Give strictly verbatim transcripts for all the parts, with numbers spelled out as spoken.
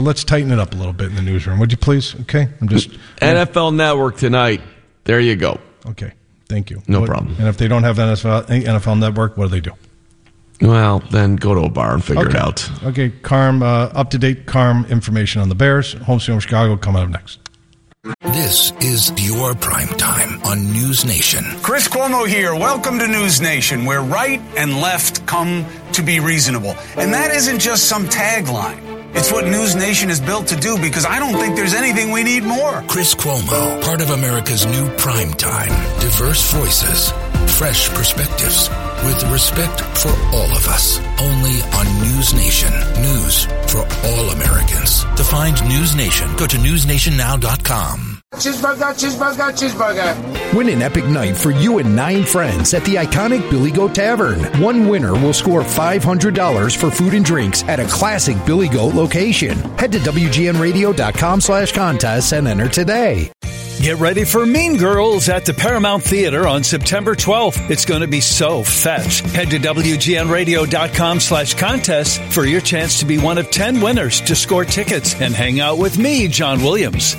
But let's tighten it up a little bit in the newsroom, would you please? Okay, I'm just N F L Network tonight. There you go. Okay, thank you. No what, problem. And if they don't have N F L, N F L Network, what do they do? Well, then go to a bar and figure okay. it out. Okay, Carm, uh, up-to-date Carm information on the Bears. Home Stream Chicago coming up next. This is your prime time on News Nation. Chris Cuomo here. Welcome to News Nation, where right and left come to be reasonable. And that isn't just some tagline. It's what News Nation is built to do, because I don't think there's anything we need more. Chris Cuomo, part of America's new prime time. Diverse voices, fresh perspectives, with respect for all of us. Only on News Nation. News for all Americans. To find News Nation, go to news nation now dot com. Cheeseburger, cheeseburger, cheeseburger. Win an epic night for you and nine friends at the iconic Billy Goat Tavern. One winner will score five hundred dollars for food and drinks at a classic Billy Goat location. Head to W G N radio dot com slash contests and enter today. Get ready for Mean Girls at the Paramount Theater on September twelfth. It's going to be so fetch. Head to W G N radio dot com slash contest for your chance to be one of ten winners to score tickets and hang out with me, John Williams.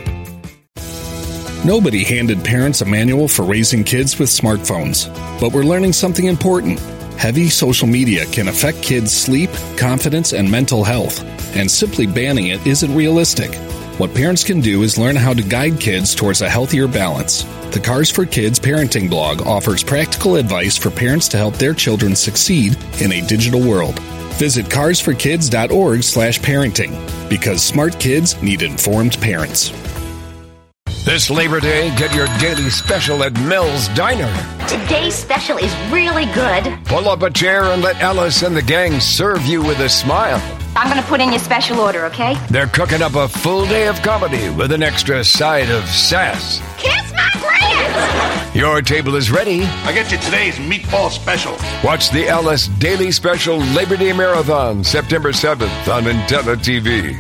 Nobody handed parents a manual for raising kids with smartphones, but we're learning something important. Heavy social media can affect kids' sleep, confidence, and mental health, and simply banning it isn't realistic. What parents can do is learn how to guide kids towards a healthier balance. The Cars for Kids parenting blog offers practical advice for parents to help their children succeed in a digital world. Visit cars for kids dot org slash parenting, because smart kids need informed parents. This Labor Day, get your daily special at Mel's Diner. Today's special is really good. Pull up a chair and let Alice and the gang serve you with a smile. I'm going to put in your special order, okay? They're cooking up a full day of comedy with an extra side of sass. Kiss my pants! Your table is ready. I get you today's meatball special. Watch the Alice Daily Special Labor Day Marathon, September seventh on Intella T V.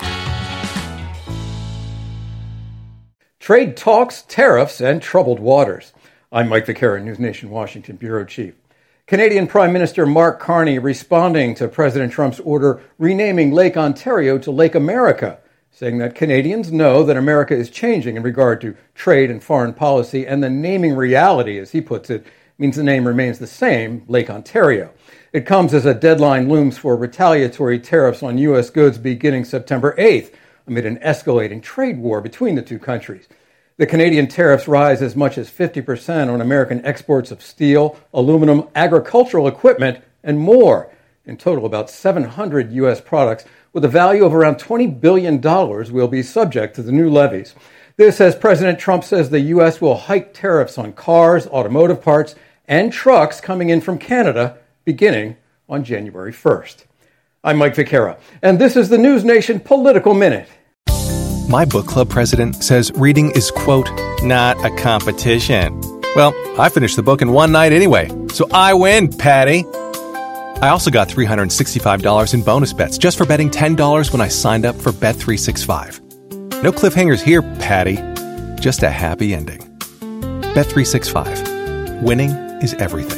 Trade talks, tariffs, and troubled waters. I'm Mike Vaquera, News Nation Washington Bureau Chief. Canadian Prime Minister Mark Carney responding to President Trump's order renaming Lake Ontario to Lake America, saying that Canadians know that America is changing in regard to trade and foreign policy, and the naming reality, as he puts it, means the name remains the same, Lake Ontario. It comes as a deadline looms for retaliatory tariffs on U S goods beginning September eighth, amid an escalating trade war between the two countries. The Canadian tariffs rise as much as fifty percent on American exports of steel, aluminum, agricultural equipment, and more. In total, about seven hundred U S products with a value of around twenty billion dollars will be subject to the new levies. This as President Trump says the U S will hike tariffs on cars, automotive parts, and trucks coming in from Canada beginning on January first. I'm Mike Vaquera, and this is the News Nation Political Minute. My book club president says reading is, quote, not a competition. Well, I finished the book in one night anyway, so I win, Patty. I also got three hundred sixty-five dollars in bonus bets just for betting ten dollars when I signed up for Bet three sixty-five. No cliffhangers here, Patty. Just a happy ending. Bet three sixty-five. Winning is everything.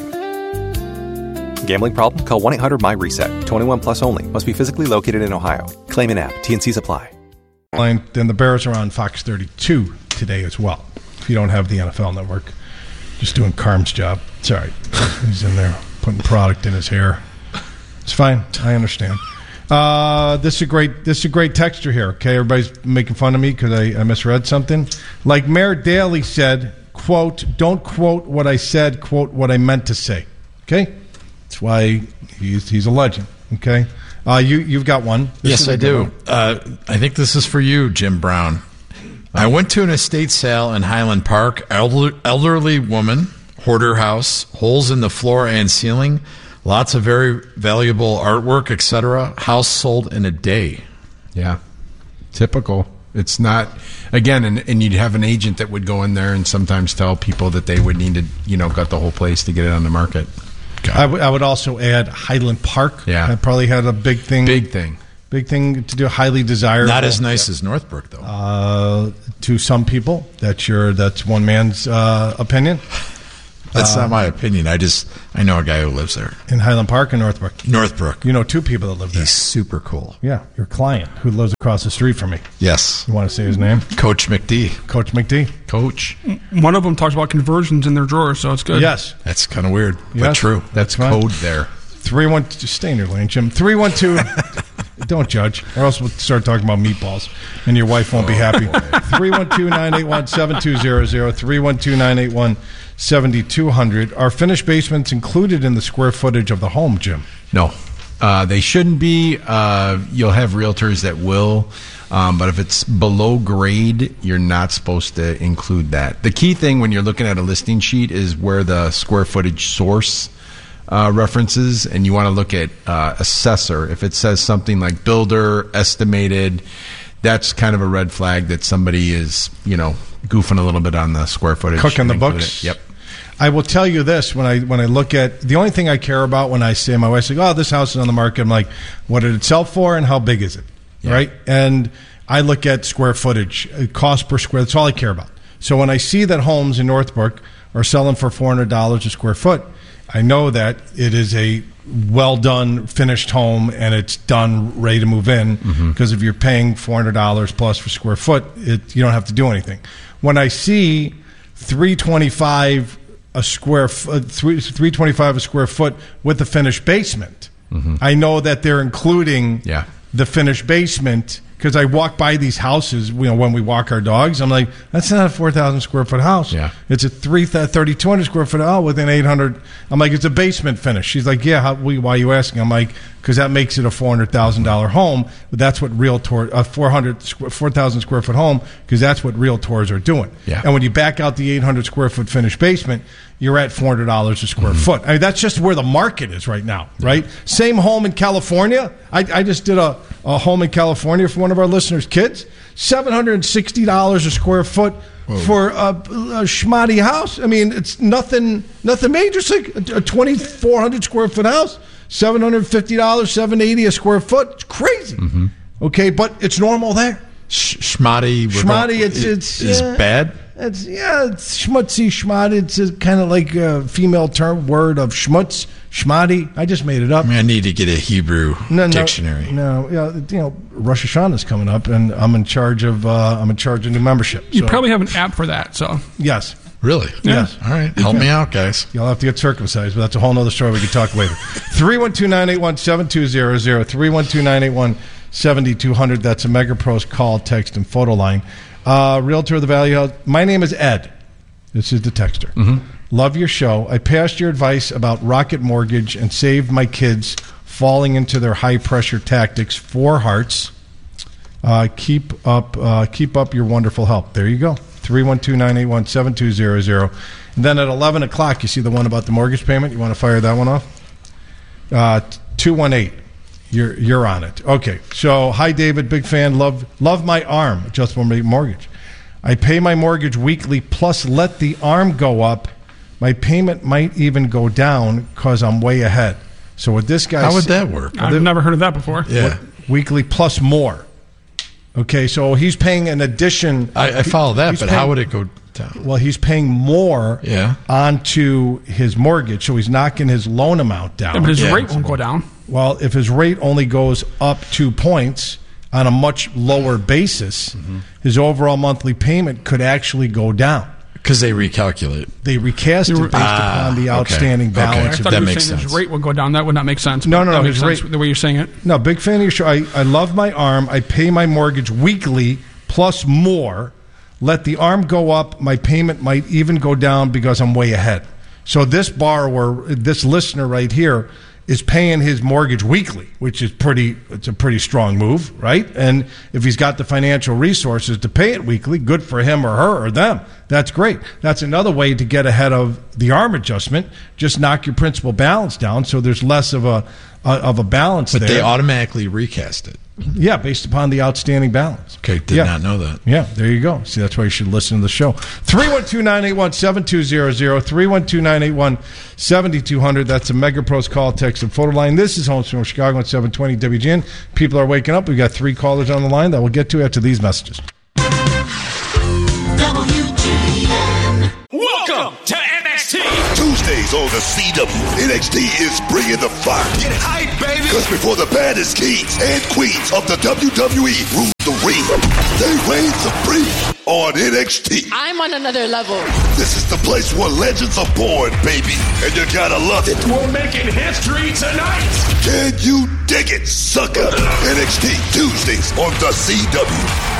Gambling problem? Call one eight hundred M Y RESET. twenty-one plus only. Must be physically located in Ohio. Claim an app. T and C's apply. Then the Bears are on Fox thirty-two today as well. If you don't have the N F L Network, just doing Carm's job. It's all right. He's in there putting product in his hair. It's fine. I understand. Uh, this is a great. This is a great texture here. Okay, everybody's making fun of me because I, I misread something. Like Mayor Daley said, "quote Don't quote what I said. Quote what I meant to say." Okay, that's why he's he's a legend. Okay. Uh, you, you've got one. This yes, I do. Uh, I think this is for you, Jim Brown. I went to an estate sale in Highland Park. Elder, elderly woman, hoarder house, holes in the floor and ceiling, lots of very valuable artwork, et cetera. House sold in a day. Yeah, typical. It's not, again, and, and you'd have an agent that would go in there and sometimes tell people that they would need to, you know, gut the whole place to get it on the market. I, w- I would also add Highland Park. Yeah. That probably had a big thing. Big thing. Big thing to do, highly desirable. Not as nice yeah. as Northbrook, though. Uh, to some people, that's your that's one man's uh, opinion. That's Uh, not my opinion. I just I know a guy who lives there. In Highland Park or Northbrook? Northbrook. You know two people that live there. He's super cool. Yeah, your client who lives across the street from me. Yes. You want to say his name? Coach McD. Coach McD. Coach. One of them talks about conversions in their drawers, so it's good. Yes. That's kind of weird, but Yes, true. that's That's fine. code there. Three one. Stay in your lane, Jim. Three one two. Don't judge, or else we'll start talking about meatballs, and your wife won't be happy. Three one two nine eight one seven two zero zero. Three one two nine eight one seventy two hundred. Are finished basements included in the square footage of the home, Jim? No. Uh, they shouldn't be. Uh, you'll have realtors that will, um, but if it's below grade, you're not supposed to include that. The key thing when you're looking at a listing sheet is where the square footage source uh, references, and you want to look at uh, assessor. If it says something like builder, estimated, that's kind of a red flag that somebody is, you know, goofing a little bit on the square footage. Cooking the Include books. it. Yep. I will tell you this, when I when I look at, the only thing I care about when I say, my wife's like, oh, this house is on the market, I'm like, what did it sell for and how big is it? Yeah. Right? And I look at square footage, uh, cost per square, that's all I care about. So when I see that homes in Northbrook are selling for four hundred dollars a square foot, I know that it is a well done, finished home, and it's done, ready to move in. Because Mhm. if you're paying four hundred dollars plus for square foot, it, you don't have to do anything. When I see three twenty-five a square foot, three three twenty-five a square foot with the finished basement, Mhm. I know that they're including Yeah. the finished basement. Because I walk by these houses, you know, when we walk our dogs, I'm like, that's not a four thousand square foot house. Yeah. It's a three thirty-two hundred square foot house with an eight hundred. I'm like, it's a basement finish. She's like, yeah, how, why are you asking? I'm like, because that makes it a four hundred thousand dollars home. But that's what realtor, a four hundred, four thousand square foot home, because that's what realtors are doing. Yeah. And when you back out the eight hundred square foot finished basement, you're at four hundred dollars a square foot. I mean, that's just where the market is right now, right? Same home in California. I, I just did a, a home in California for one of our listeners' kids. seven hundred sixty dollars a square foot for a, a schmotty house. I mean, it's nothing nothing major. It's like a, a twenty-four hundred square foot house, seven hundred fifty dollars, seven hundred eighty dollars a square foot. It's crazy. Mm-hmm. Okay, but it's normal there. Sh- schmotty. we're Schmotty, going- it's, is- it's is yeah, bad. It's yeah, it's schmutzy, schmott. It's a, kind of like a female term word of schmutz, schmotty. I just made it up. I mean, I need to get a Hebrew No, no, dictionary. No, yeah, you know, Rosh Hashanah is coming up, and I'm in charge of uh, I'm in charge of new membership. You So- probably have an app for that, so. yes, Really? yes. All right. Help me out, guys. You'll have to get circumcised, but that's a whole other story we can talk later. three one two, nine eight one, seven two zero zero, three one two, nine eight one, seven two zero zero. That's a MegaPro's call, text, and photo line. Uh, Realtor of the Valley House. My name is Ed. This is the texter. Mhm. Love your show. I passed your advice about Rocket Mortgage and saved my kids falling into their high-pressure tactics. Four hearts. Uh, keep up uh, keep up your wonderful help. There you go. three one two, nine eight one, seven two zero zero. And then at eleven o'clock, you see the one about the mortgage payment? You want to fire that one off? Uh, two one eight. You're you're on it. Okay. So, hi, David. Big fan. Love love my arm. Adjustable rate mortgage. I pay my mortgage weekly, plus let the arm go up. My payment might even go down because I'm way ahead. So with this guy, How would that work? I've never heard of that before. Yeah. weekly plus more. Okay, so he's paying an addition. I, I follow that, He's but paying- how would it go down? Well, he's paying more Yeah. onto his mortgage, so he's knocking his loan amount down. Yeah, but his Yeah. rate won't go down. Well, if his rate only goes up two points on a much lower basis, his overall monthly payment could actually go down. Because they recalculate. They recast it based Ah, upon the okay. outstanding Okay. balance. I of thought That you were makes saying his sense. rate would go down. That would not make sense. No, but no, that no, makes his sense rate- the way you're saying it. No, big fan of your show. I, I love my arm. I pay my mortgage weekly plus more. Let the arm go up. My payment might even go down because I'm way ahead. So this borrower, this listener right here, is paying his mortgage weekly, which is pretty, it's a pretty strong move, right? And if he's got the financial resources to pay it weekly, good for him or her or them. That's great. That's another way to get ahead of the arm adjustment. Just knock your principal balance down so there's less of a, uh, of a balance But there. they automatically recast it. Yeah, based upon the outstanding balance. Okay, did Yeah. not know that. Yeah, there you go. See, that's why you should listen to the show. three one two, nine eight one, seven two zero zero, three one two, nine eight one, seven two zero zero. That's a MegaPro's call, text, and photo line. This is Homes from Chicago at seven twenty W G N. People are waking up. We've got three callers on the line that we'll get to after these messages. W G N. Welcome to N X T. Tuesdays on the C W. N X T is bringing the fire. Get hype, baby. Because before the baddest kings and queens of the W W E rule the ring, they reign supreme on N X T. I'm on another level. This is the place where legends are born, baby. And you gotta love it. We're making history tonight. Can you dig it, sucker? N X T Tuesdays on the C W.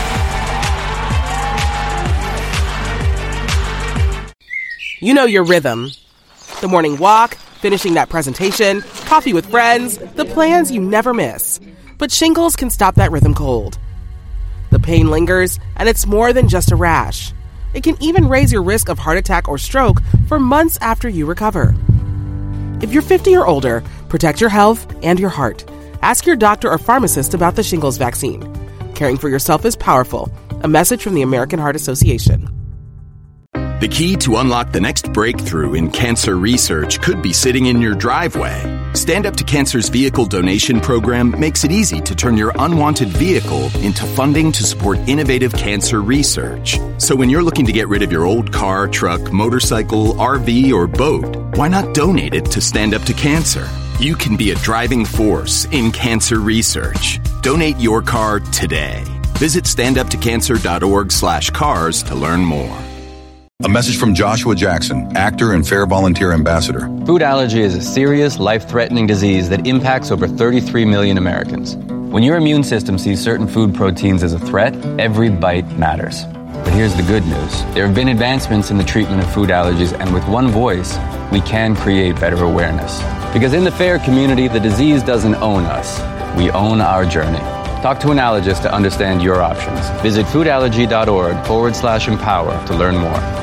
You know your rhythm. The morning walk, finishing that presentation, coffee with friends, the plans you never miss. But shingles can stop that rhythm cold. The pain lingers, and it's more than just a rash. It can even raise your risk of heart attack or stroke for months after you recover. If you're fifty or older, protect your health and your heart. Ask your doctor or pharmacist about the shingles vaccine. Caring for yourself is powerful. A message from the American Heart Association. The key to unlock the next breakthrough in cancer research could be sitting in your driveway. Stand Up to Cancer's vehicle donation program makes it easy to turn your unwanted vehicle into funding to support innovative cancer research. So when you're looking to get rid of your old car, truck, motorcycle, R V, or boat, why not donate it to Stand Up to Cancer? You can be a driving force in cancer research. Donate your car today. Visit standuptocancer.org slash cars to learn more. A message from Joshua Jackson, actor and Fair Volunteer Ambassador. Food allergy is a serious, life-threatening disease that impacts over thirty-three million Americans. When your immune system sees certain food proteins as a threat, every bite matters. But here's the good news. There have been advancements in the treatment of food allergies, and with one voice, we can create better awareness. Because in the FAIR community, the disease doesn't own us. We own our journey. Talk to an allergist to understand your options. Visit foodallergy.org forward slash empower to learn more.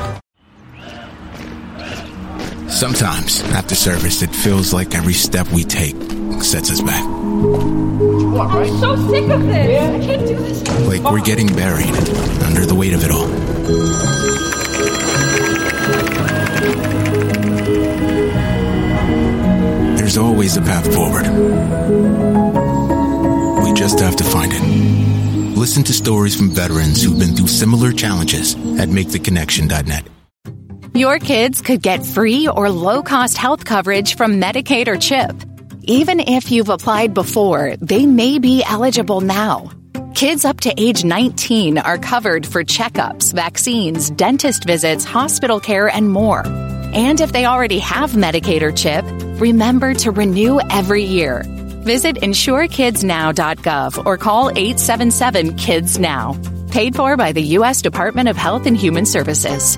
Sometimes, after service, it feels like every step we take sets us back. I'm so sick of this. I can't do this. Like we're getting buried under the weight of it all. There's always a path forward. We just have to find it. Listen to stories from veterans who've been through similar challenges at make the connection dot net. Your kids could get free or low-cost health coverage from Medicaid or CHIP. Even if you've applied before, they may be eligible now. Kids up to age nineteen are covered for checkups, vaccines, dentist visits, hospital care, and more. And if they already have Medicaid or CHIP, remember to renew every year. Visit insure kids now dot gov or call eight seven seven kids now. Paid for by the U S Department of Health and Human Services.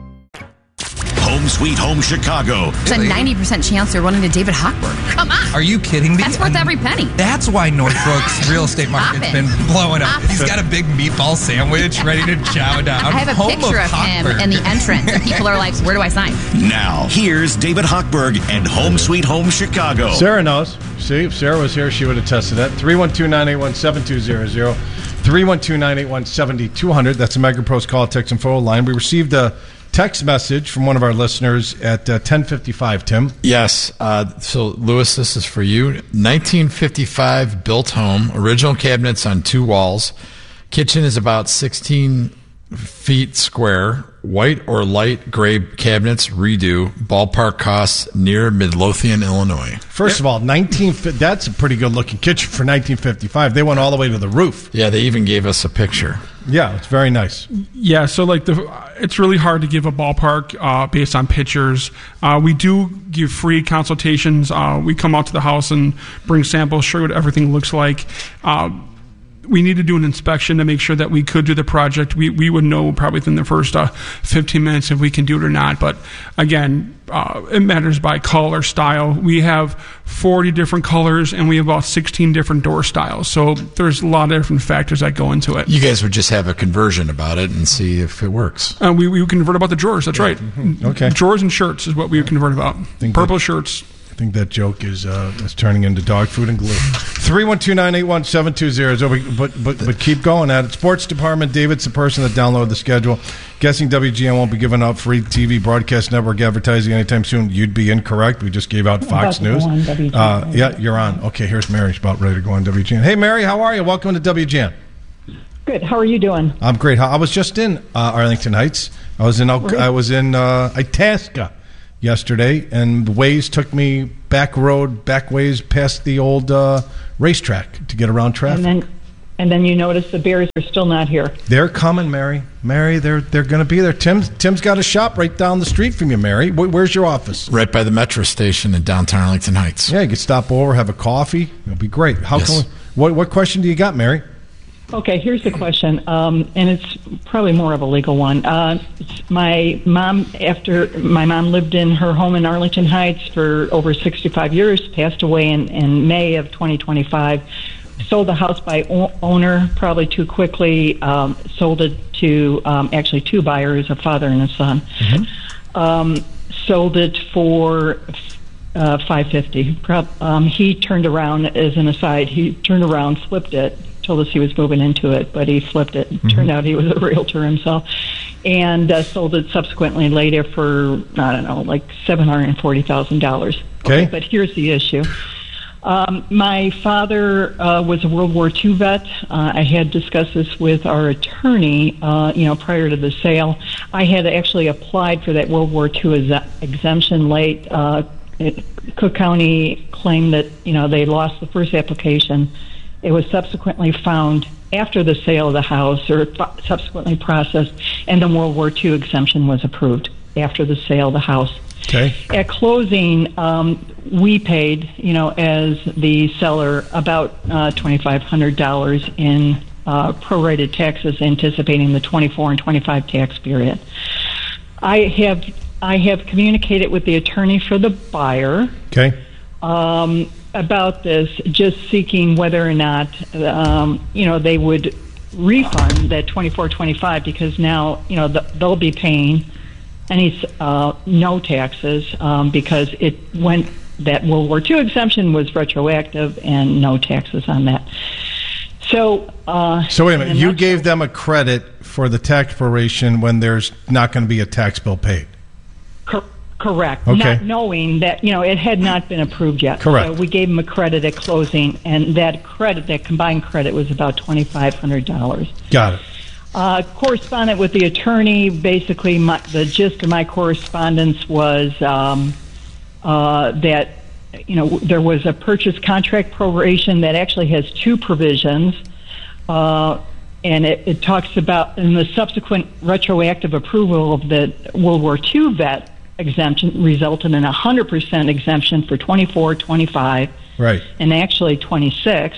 Home Sweet Home Chicago. There's a ninety percent chance they're running to David Hochberg. Come on. Are you kidding me? That's worth every penny. That's why Northbrook's real estate market's been blowing up. He's got a big meatball sandwich ready to chow down. I have a Home picture of, of him in the entrance, and people are like, where do I sign? Now, here's David Hochberg and Home Sweet Home Chicago. Sarah knows. See, if Sarah was here, she would have tested that. three one two, nine eight one, seven two zero zero. three one two, nine eight one, seven two zero zero. That's a MegaPro's call, text, and phone line. We received a text message from one of our listeners at uh, ten fifty-five, Tim. Yes. Uh, so, Lewis, this is for you. nineteen fifty-five built home, original cabinets on two walls. Kitchen is about sixteen feet square. White or light gray cabinets, redo. Ballpark costs near Midlothian, Illinois. First of all, nineteen that's a pretty good-looking kitchen for nineteen fifty-five. They went all the way to the roof. Yeah, they even gave us a picture. Yeah, it's very nice. Yeah, so like the, it's really hard to give a ballpark uh, based on pictures. Uh, we do give free consultations. Uh, we come out to the house and bring samples, show you what everything looks like. Uh, we need to do an inspection to make sure that we could do the project. We we would know probably within the first uh, fifteen minutes if we can do it or not. But again, uh, it matters by color, style. We have forty different colors and we have about sixteen different door styles. So there's a lot of different factors that go into it. You guys would just have a conversion about it and see if it works. Uh, we, we would convert about the drawers. That's yeah. right. Mm-hmm. Okay. Drawers and shirts is what we would convert about. Purple that- shirts. I think that joke is uh, is turning into dog food and glue. three one two, nine eight one, seven two zero zero. But, but, but keep going at it. Sports Department, David's the person that downloaded the schedule. Guessing W G N won't be giving out free T V broadcast network advertising anytime soon. You'd be incorrect. We just gave out Fox News. Uh, yeah, you're on. Okay, here's Mary. She's about ready to go on W G N. Hey, Mary, how are you? Welcome to W G N. Good. How are you doing? I'm great. I was just in uh, Arlington Heights. I was in I was in uh, Itasca yesterday, and the ways took me back road, back ways past the old uh, racetrack to get around traffic. And then, and then you notice the Bears are still not here. They're coming, Mary. Mary, they're they're going to be there. Tim's Tim's got a shop right down the street from you, Mary. Wh- where's your office? Right by the metro station in downtown Arlington Heights. Yeah, you can stop over, have a coffee. It'll be great. How Yes. can we, what what question do you got, Mary? Okay, here's the question, um, and it's probably more of a legal one. Uh, my mom, after my mom lived in her home in Arlington Heights for over sixty-five years, passed away in, in May of twenty twenty-five. Sold the house by o- owner probably too quickly. Um, sold it to um, actually two buyers, a father and a son. Mm-hmm. Um, sold it for uh, five fifty. Prob- um, he turned around, as an aside, he turned around, flipped it. Told us he was moving into it, but he flipped it. Mm-hmm. Turned out he was a realtor himself, and uh, sold it subsequently later for I don't know, like seven hundred and forty thousand dollars. Okay. But here's the issue. Um, my father uh, was a World War Two vet. Uh, I had discussed this with our attorney, uh, you know, prior to the sale. I had actually applied for that World War Two ex- exemption late. Uh, it, Cook County claimed that, you know, they lost the first application. It was subsequently found after the sale of the house, or f- subsequently processed, and the World War Two exemption was approved after the sale of the house. Okay. At closing, um, we paid, you know, as the seller, about uh, twenty-five hundred dollars in uh, prorated taxes, anticipating the twenty-four and twenty-five tax period. I have I have communicated with the attorney for the buyer. Okay. Um, about this, just seeking whether or not, um, you know, they would refund that twenty-four twenty-five, because now, you know, the, they'll be paying any uh, no taxes um, because it went, that World War Two exemption was retroactive and no taxes on that. So, uh, So wait a minute, you gave them a credit for the tax proration when there's not going to be a tax bill paid. Cor- correct. Okay. Not knowing that, you know, it had not been approved yet. Correct. So we gave them a credit at closing, and that credit, that combined credit, was about twenty-five hundred dollars. Got it. Uh, corresponded with the attorney. Basically, my, the gist of my correspondence was um, uh, that, you know, there was a purchase contract proration that actually has two provisions, uh, and it, it talks about in the subsequent retroactive approval of the World War Two vet exemption resulted in a one hundred percent exemption for twenty-four, twenty-five, Right. and actually twenty-six.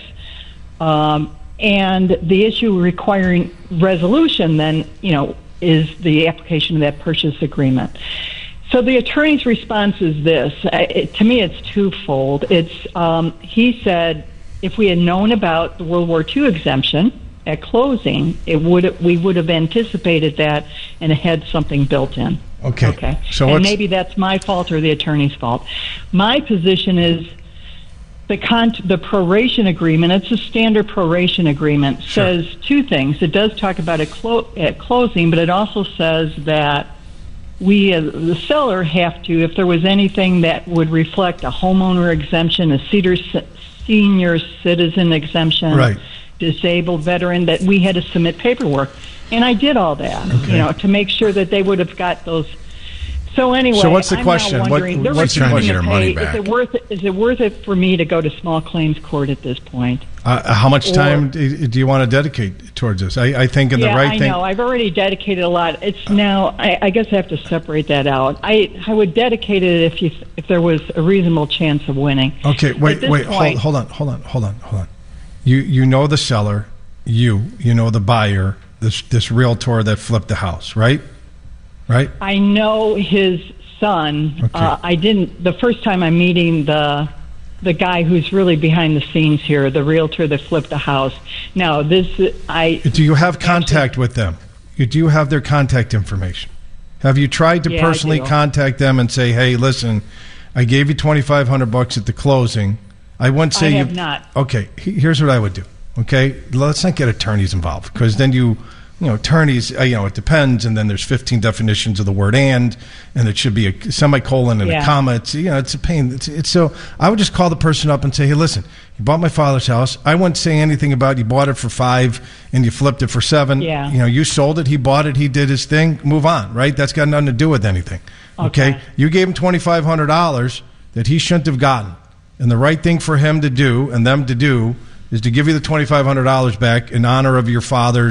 Um, and the issue requiring resolution then, you know, is the application of that purchase agreement. So the attorney's response is this. Uh, it, to me, it's twofold. It's um, he said, if we had known about the World War Two exemption at closing, it would we would have anticipated that and had something built in. Okay. Okay. So and what's- maybe that's my fault or the attorney's fault. My position is the con- the proration agreement. It's a standard proration agreement. Says two things. It does talk about it clo- at closing, but it also says that we, uh, the seller, have to, if there was anything that would reflect a homeowner exemption, a Cedar c- senior citizen exemption, Right. disabled veteran, that we had to submit paperwork. And I did all that, Okay. you know, to make sure that they would have got those. So anyway, So what's the I'm question? now What- wondering, they're what's the refusing question? to Money pay. back. Is it worth it? Is it worth it for me to go to small claims court at this point? Uh, how much Or- time do do you want to dedicate towards this? I, I think in yeah, the right I thing. know. I've already dedicated a lot. It's now. I, I guess I have to separate that out. I I would dedicate it if you if there was a reasonable chance of winning. Okay, At wait, this wait, point- hold, hold on, hold on, hold on, hold on. You you know the seller, you you know the buyer, this this realtor that flipped the house, right? Right. I know his son. Okay. Uh, I didn't. The first time I'm meeting the the guy who's really behind the scenes here, the realtor that flipped the house. Now, this I Do you have contact with them? You- Do you have their contact information? Have you tried to Yeah, I personally do. contact them and say, "Hey, listen, I gave you twenty-five hundred bucks at the closing. I wouldn't say I you." have not. Okay, he- here's what I would do. Okay, let's not get attorneys involved because then you you know, attorneys, uh, you know, it depends, and then there's fifteen definitions of the word and, and it should be a semicolon and Yeah. a comma. It's, you know, it's a pain. It's, it's so, I would just call the person up and say, hey, listen, you bought my father's house. I wouldn't say anything about you bought it for five and you flipped it for seven. Yeah. You know, you sold it, he bought it, he did his thing, move on, right? That's got nothing to do with anything. Okay? Okay. You gave him twenty-five hundred dollars that he shouldn't have gotten. And the right thing for him to do and them to do is to give you the twenty-five hundred dollars back in honor of your father's